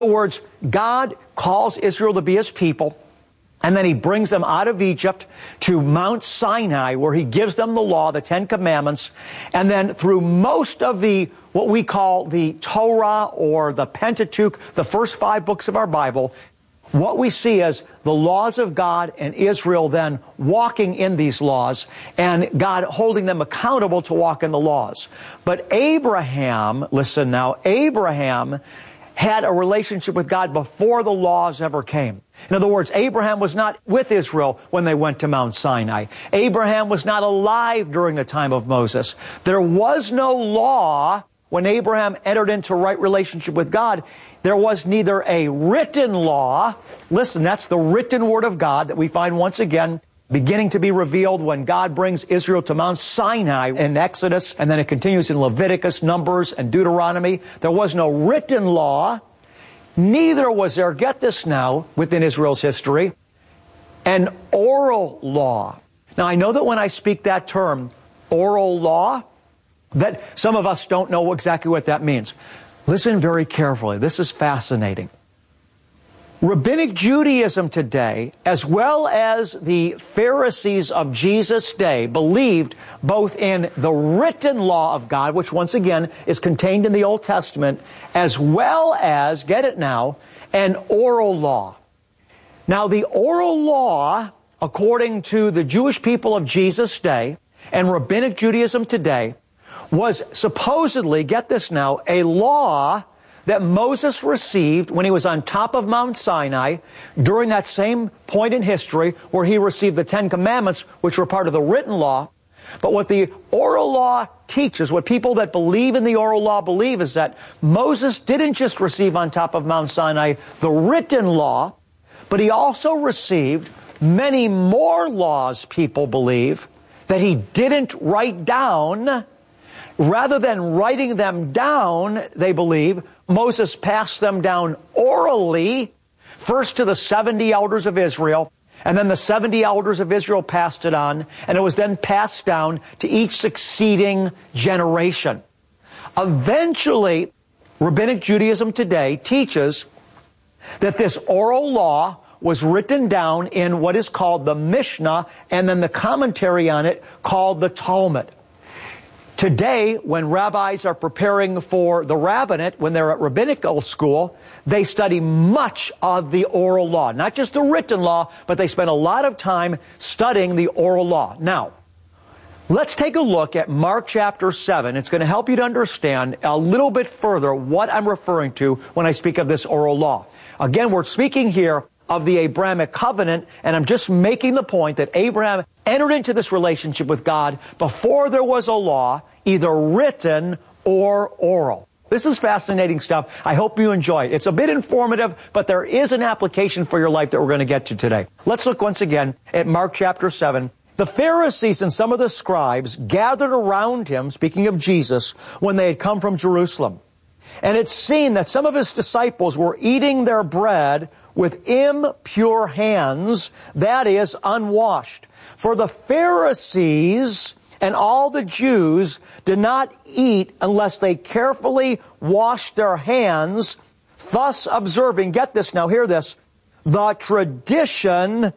In other words, God calls Israel to be His people, and then He brings them out of Egypt to Mount Sinai, where He gives them the law, the Ten Commandments, and then through most of what we call the Torah or the Pentateuch, the first 5 books of our Bible, what we see is the laws of God and Israel then walking in these laws and God holding them accountable to walk in the laws. But Abraham, listen now, Abraham had a relationship with God before the laws ever came. In other words, Abraham was not with Israel when they went to Mount Sinai. Abraham was not alive during the time of Moses. There was no law when Abraham entered into right relationship with God. There was neither a written law. Listen, that's the written word of God that we find once again beginning to be revealed when God brings Israel to Mount Sinai in Exodus, and then it continues in Leviticus, Numbers, and Deuteronomy. There was no written law. Neither was there, get this now, within Israel's history, an oral law. Now, I know that when I speak that term, oral law, that some of us don't know exactly what that means. Listen very carefully. This is fascinating. Rabbinic Judaism today, as well as the Pharisees of Jesus' day, believed both in the written law of God, which once again is contained in the Old Testament, as well as, get it now, an oral law. Now, the oral law, according to the Jewish people of Jesus' day and Rabbinic Judaism today, was supposedly, get this now, a law that Moses received when he was on top of Mount Sinai during that same point in history where he received the Ten Commandments, which were part of the written law. But what the oral law teaches, what people that believe in the oral law believe, is that Moses didn't just receive on top of Mount Sinai the written law, but he also received many more laws, people believe, that he didn't write down. Rather than writing them down, they believe, Moses passed them down orally, first to the 70 elders of Israel, and then the 70 elders of Israel passed it on, and it was then passed down to each succeeding generation. Eventually, Rabbinic Judaism today teaches that this oral law was written down in what is called the Mishnah, and then the commentary on it called the Talmud. Today, when rabbis are preparing for the rabbinate, when they're at rabbinical school, they study much of the oral law. Not just the written law, but they spend a lot of time studying the oral law. Now, let's take a look at Mark chapter 7. It's going to help you to understand a little bit further what I'm referring to when I speak of this oral law. Again, we're speaking here of the Abrahamic covenant, and I'm just making the point that Abraham entered into this relationship with God before there was a law, either written or oral. This is fascinating stuff. I hope you enjoy it. It's a bit informative, but there is an application for your life that we're going to get to today. Let's look once again at Mark chapter 7. The Pharisees and some of the scribes gathered around him, speaking of Jesus, when they had come from Jerusalem. And it's seen that some of his disciples were eating their bread with impure hands, that is, unwashed. For the Pharisees and all the Jews did not eat unless they carefully washed their hands, thus observing, get this now, hear this, the tradition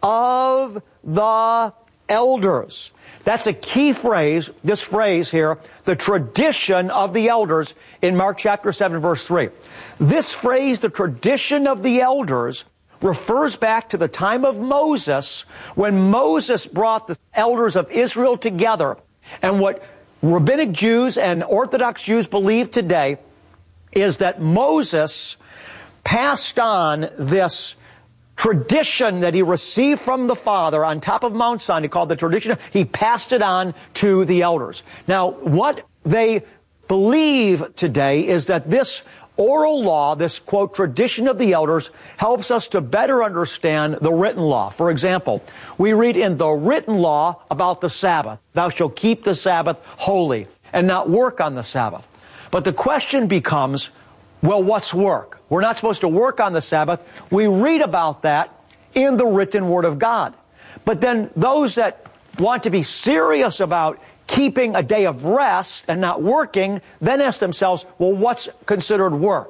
of the elders. That's a key phrase, this phrase here, the tradition of the elders, in Mark chapter 7, verse 3. This phrase, the tradition of the elders, refers back to the time of Moses, when Moses brought the elders of Israel together. And what Rabbinic Jews and Orthodox Jews believe today is that Moses passed on this tradition that he received from the Father on top of Mount Sinai, called the tradition. He passed it on to the elders. Now, what they believe today is that this oral law, this, quote, tradition of the elders, helps us to better understand the written law. For example, we read in the written law about the Sabbath. Thou shalt keep the Sabbath holy and not work on the Sabbath. But the question becomes, well, what's work? We're not supposed to work on the Sabbath. We read about that in the written Word of God. But then those that want to be serious about keeping a day of rest and not working, then ask themselves, well, what's considered work?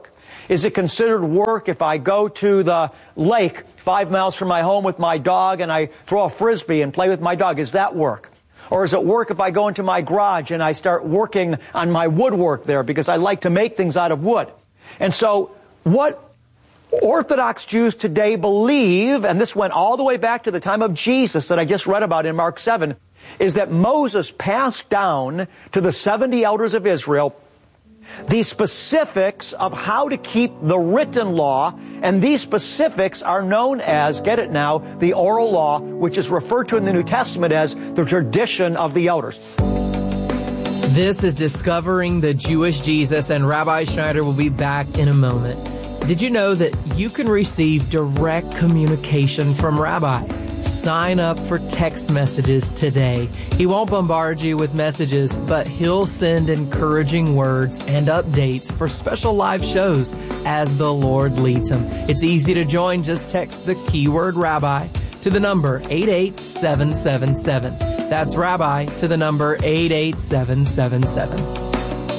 Is it considered work if I go to the lake 5 miles from my home with my dog and I throw a frisbee and play with my dog? Is that work? Or is it work if I go into my garage and I start working on my woodwork there because I like to make things out of wood? And so what Orthodox Jews today believe, and this went all the way back to the time of Jesus that I just read about in Mark 7, is that Moses passed down to the 70 elders of Israel the specifics of how to keep the written law, and these specifics are known as, get it now, the oral law, which is referred to in the New Testament as the tradition of the elders. This is Discovering the Jewish Jesus, and Rabbi Schneider will be back in a moment. Did you know that you can receive direct communication from Rabbi? Sign up for text messages today. He won't bombard you with messages, but he'll send encouraging words and updates for special live shows as the Lord leads him. It's easy to join. Just text the keyword Rabbi to the number 88777. That's Rabbi to the number 88777.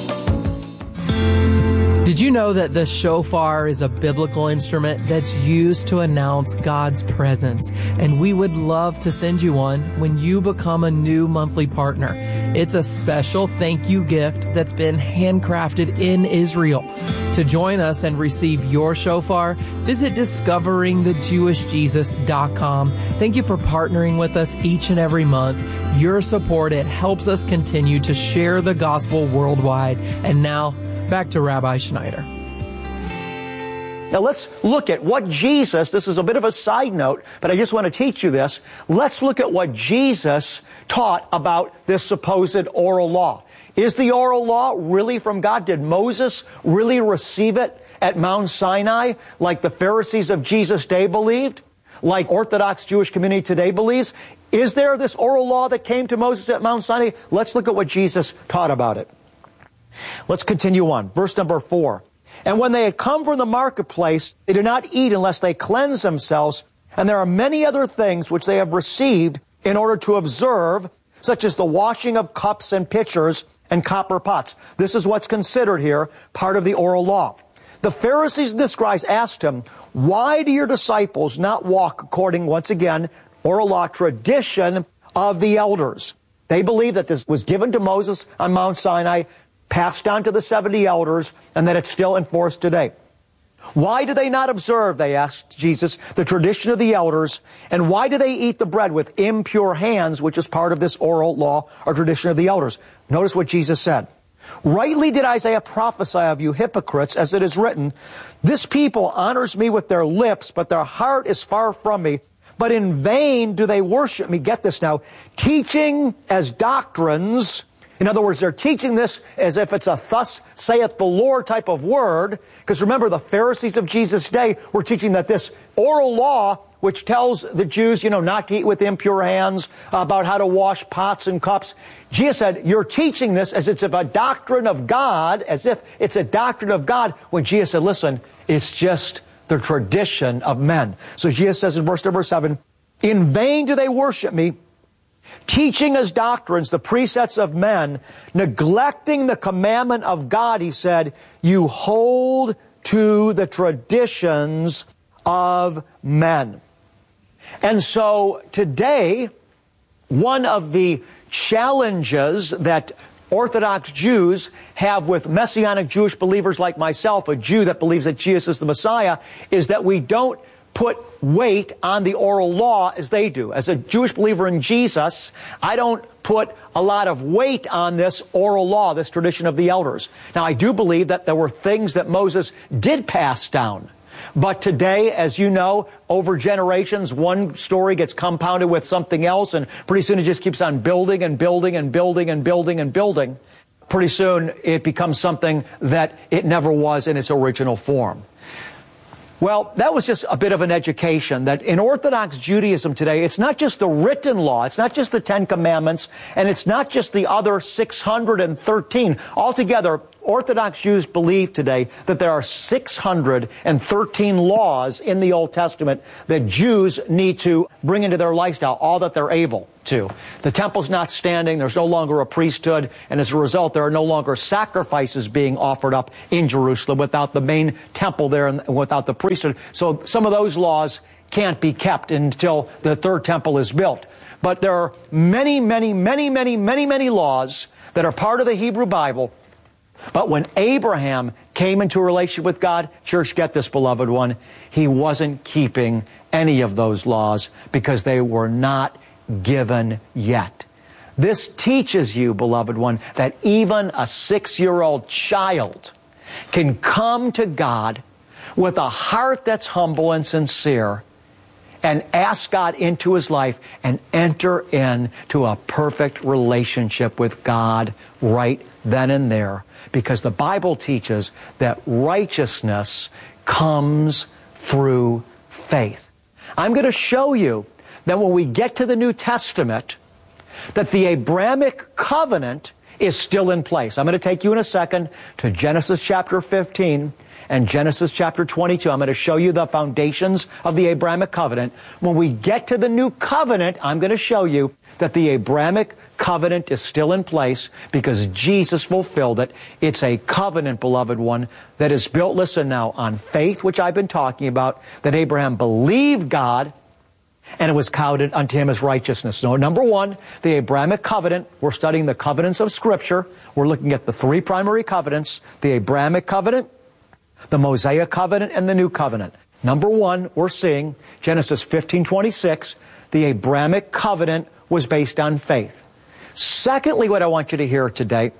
Did you know that the shofar is a biblical instrument that's used to announce God's presence? And we would love to send you one when you become a new monthly partner. It's a special thank you gift that's been handcrafted in Israel. To join us and receive your shofar, visit discoveringthejewishjesus.com. Thank you for partnering with us each and every month. Your support, it helps us continue to share the gospel worldwide. And now, back to Rabbi Schneider. Now let's look at what Jesus, this is a bit of a side note, but I just want to teach you this. Let's look at what Jesus taught about this supposed oral law. Is the oral law really from God? Did Moses really receive it at Mount Sinai like the Pharisees of Jesus' day believed? Like Orthodox Jewish community today believes? Is there this oral law that came to Moses at Mount Sinai? Let's look at what Jesus taught about it. Let's continue on. Verse number 4. And when they had come from the marketplace, they did not eat unless they cleansed themselves. And there are many other things which they have received in order to observe, such as the washing of cups and pitchers and copper pots. This is what's considered here part of the oral law. The Pharisees and the scribes asked him, why do your disciples not walk according, once again, oral law tradition of the elders? They believe that this was given to Moses on Mount Sinai, passed on to the 70 elders, and that it's still enforced today. Why do they not observe, they asked Jesus, the tradition of the elders, and why do they eat the bread with impure hands, which is part of this oral law or tradition of the elders? Notice what Jesus said. Rightly did Isaiah prophesy of you hypocrites, as it is written, this people honors me with their lips, but their heart is far from me. But in vain do they worship me, get this now, teaching as doctrines. In other words, they're teaching this as if it's a thus saith the Lord type of word. Because remember, the Pharisees of Jesus' day were teaching that this oral law, which tells the Jews, not to eat with impure hands, about how to wash pots and cups. Jesus said, you're teaching this as it's a doctrine of God, as if it's a doctrine of God, when Jesus said, listen, it's just the tradition of men. So Jesus says in verse number 7, in vain do they worship me, teaching as doctrines the precepts of men, neglecting the commandment of God, he said, you hold to the traditions of men. And so today, one of the challenges that Orthodox Jews have with Messianic Jewish believers like myself, a Jew that believes that Jesus is the Messiah, is that we don't put weight on the oral law as they do. As a Jewish believer in Jesus, I don't put a lot of weight on this oral law, this tradition of the elders. Now, I do believe that there were things that Moses did pass down. But today, as you know, over generations, one story gets compounded with something else, and pretty soon it just keeps on building and building and building and building and building. Pretty soon it becomes something that it never was in its original form. Well, that was just a bit of an education that in Orthodox Judaism today, it's not just the written law, it's not just the 10 Commandments, and it's not just the other 613. Altogether, Orthodox Jews believe today that there are 613 laws in the Old Testament that Jews need to bring into their lifestyle, all that they're able to. The temple's not standing, there's no longer a priesthood, and as a result, there are no longer sacrifices being offered up in Jerusalem without the main temple there and without the priesthood. So some of those laws can't be kept until the third temple is built. But there are many laws that are part of the Hebrew Bible. But when Abraham came into a relationship with God, church, get this, beloved one, he wasn't keeping any of those laws because they were not given yet. This teaches you, beloved one, that even a 6-year-old child can come to God with a heart that's humble and sincere and ask God into his life and enter into a perfect relationship with God right then and there. Because the Bible teaches that righteousness comes through faith. I'm going to show you that when we get to the New Testament, that the Abrahamic covenant is still in place. I'm going to take you in a second to Genesis chapter 15 and Genesis chapter 22. I'm going to show you the foundations of the Abrahamic covenant. When we get to the new covenant, I'm going to show you that the Abrahamic covenant is still in place because Jesus fulfilled it. It's a covenant, beloved one, that is built, listen now, on faith, which I've been talking about, that Abraham believed God, and it was counted unto him as righteousness. So, number one, the Abrahamic covenant. We're studying the covenants of Scripture. We're looking at the three primary covenants: the Abrahamic covenant, the Mosaic covenant, and the new covenant. Number one, we're seeing Genesis 15:26. The Abrahamic covenant was based on faith. Secondly, what I want you to hear today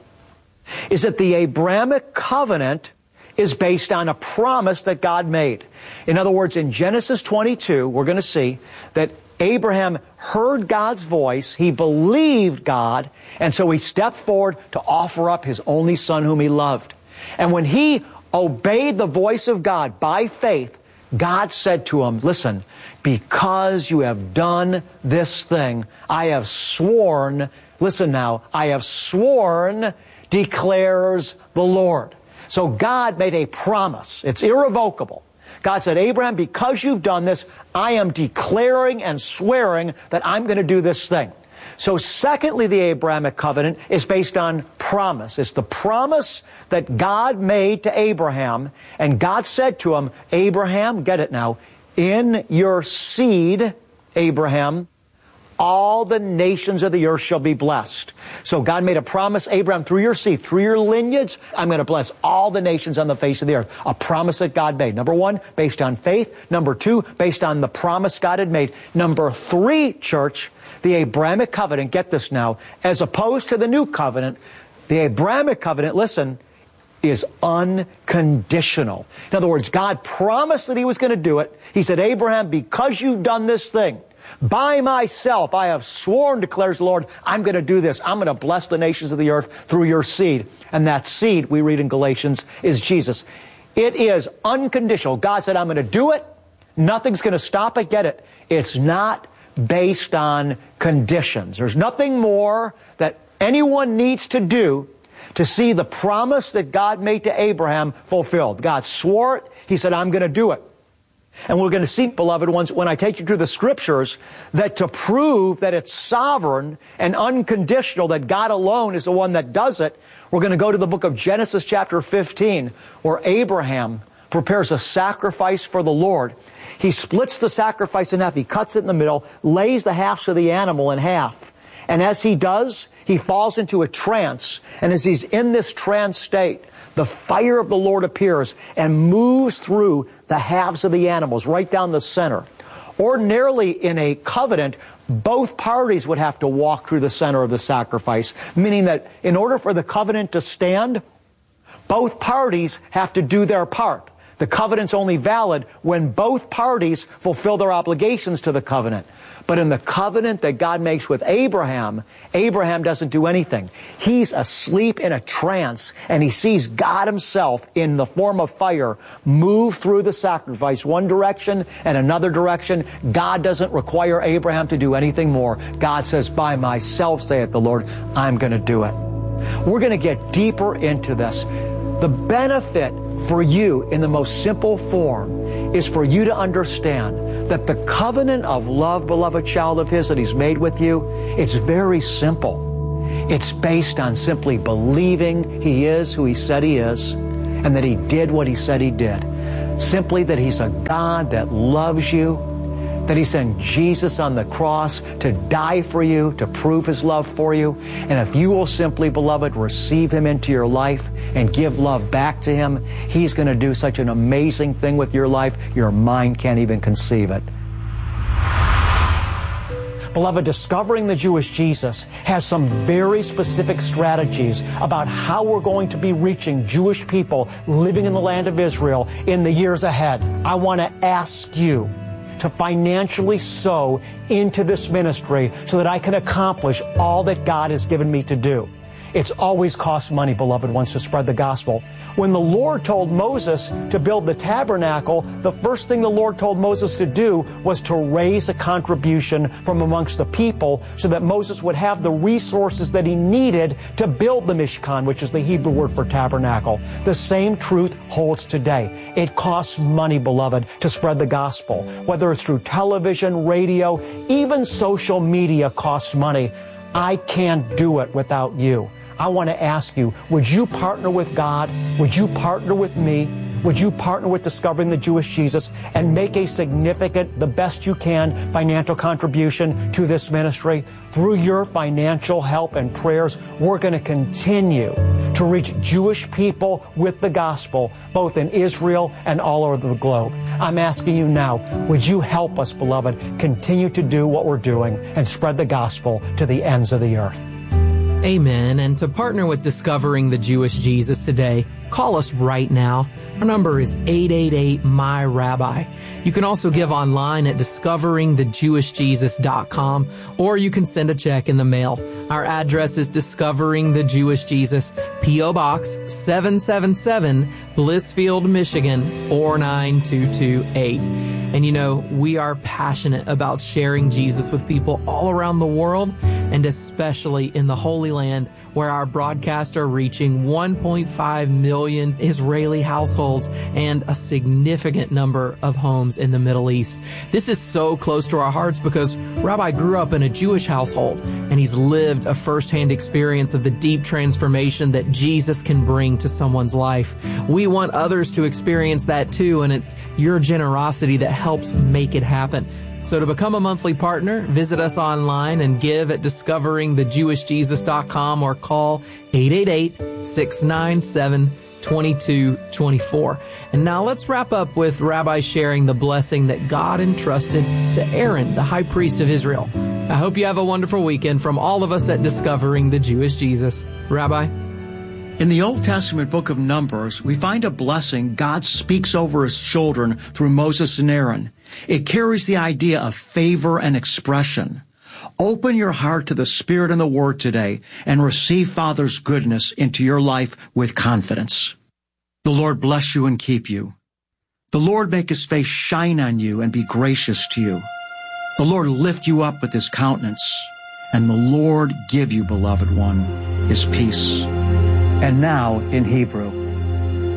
is that the Abrahamic covenant is based on a promise that God made. In other words, in Genesis 22, we're going to see that Abraham heard God's voice, he believed God, and so he stepped forward to offer up his only son whom he loved. And when he obeyed the voice of God by faith, God said to him, listen, because you have done this thing, I have sworn, listen now, I have sworn, declares the Lord. So God made a promise. It's irrevocable. God said, Abraham, because you've done this, I am declaring and swearing that I'm going to do this thing. So secondly, the Abrahamic covenant is based on promise. It's the promise that God made to Abraham, and God said to him, Abraham, get it now, in your seed, Abraham, all the nations of the earth shall be blessed. So God made a promise, Abraham, through your seed, through your lineage, I'm going to bless all the nations on the face of the earth. A promise that God made. Number one, based on faith. Number two, based on the promise God had made. Number three, church, the Abrahamic covenant, get this now, as opposed to the new covenant, the Abrahamic covenant, listen, is unconditional. In other words, God promised that he was going to do it. He said, Abraham, because you've done this thing, by myself, I have sworn, declares the Lord, I'm going to do this. I'm going to bless the nations of the earth through your seed. And that seed, we read in Galatians, is Jesus. It is unconditional. God said, I'm going to do it. Nothing's going to stop it. Get it? It's not based on conditions. There's nothing more that anyone needs to do to see the promise that God made to Abraham fulfilled. God swore it. He said, I'm going to do it. And we're going to see, beloved ones, when I take you to the Scriptures, that to prove that it's sovereign and unconditional, that God alone is the one that does it, we're going to go to the book of Genesis chapter 15, where Abraham prepares a sacrifice for the Lord. He splits the sacrifice in half. He cuts it in the middle, lays the halves of the animal in half. And as he does, he falls into a trance. And as he's in this trance state, the fire of the Lord appears and moves through the halves of the animals, right down the center. Ordinarily, in a covenant, both parties would have to walk through the center of the sacrifice, meaning that in order for the covenant to stand, both parties have to do their part. The covenant's only valid when both parties fulfill their obligations to the covenant. But in the covenant that God makes with Abraham, Abraham doesn't do anything. He's asleep in a trance, and he sees God himself in the form of fire move through the sacrifice one direction and another direction. God doesn't require Abraham to do anything more. God says, by myself, saith the Lord, I'm going to do it. We're going to get deeper into this. The benefit for you in the most simple form is for you to understand that the covenant of love, beloved child of His, that He's made with you, it's very simple. It's based on simply believing He is who He said He is, and that He did what He said He did. Simply that He's a God that loves you, that He sent Jesus on the cross to die for you, to prove His love for you. And if you will simply, beloved, receive Him into your life and give love back to Him, He's going to do such an amazing thing with your life, your mind can't even conceive it. Beloved, Discovering the Jewish Jesus has some very specific strategies about how we're going to be reaching Jewish people living in the land of Israel in the years ahead. I want to ask you to financially sow into this ministry so that I can accomplish all that God has given me to do. It's always cost money, beloved ones, to spread the gospel. When the Lord told Moses to build the tabernacle, the first thing the Lord told Moses to do was to raise a contribution from amongst the people so that Moses would have the resources that he needed to build the Mishkan, which is the Hebrew word for tabernacle. The same truth holds today. It costs money, beloved, to spread the gospel. Whether it's through television, radio, even social media costs money. I can't do it without you. I want to ask you, would you partner with God? Would you partner with me? Would you partner with Discovering the Jewish Jesus and make a significant, the best you can, financial contribution to this ministry? Through your financial help and prayers, we're going to continue to reach Jewish people with the gospel, both in Israel and all over the globe. I'm asking you now, would you help us, beloved, continue to do what we're doing and spread the gospel to the ends of the earth? Amen. And to partner with Discovering the Jewish Jesus today, call us right now. Our number is 888-MY-RABBI. You can also give online at discoveringthejewishjesus.com, or you can send a check in the mail. Our address is Discovering the Jewish Jesus, P.O. Box 777, Blissfield, Michigan 49228. And you know, we are passionate about sharing Jesus with people all around the world, and especially in the Holy Land, where our broadcasts are reaching 1.5 million Israeli households and a significant number of homes in the Middle East. This is so close to our hearts because Rabbi grew up in a Jewish household, and he's lived a firsthand experience of the deep transformation that Jesus can bring to someone's life. We want others to experience that too, and it's your generosity that helps make it happen. So to become a monthly partner, visit us online and give at discoveringthejewishjesus.com or call 888-697-2224. And now let's wrap up with Rabbi sharing the blessing that God entrusted to Aaron, the high priest of Israel. I hope you have a wonderful weekend from all of us at Discovering the Jewish Jesus. Rabbi? In the Old Testament book of Numbers, we find a blessing God speaks over His children through Moses and Aaron. It carries the idea of favor and expression. Open your heart to the Spirit and the Word today and receive Father's goodness into your life with confidence. The Lord bless you and keep you. The Lord make His face shine on you and be gracious to you. The Lord lift you up with His countenance, and the Lord give you, beloved one, His peace. And now in Hebrew.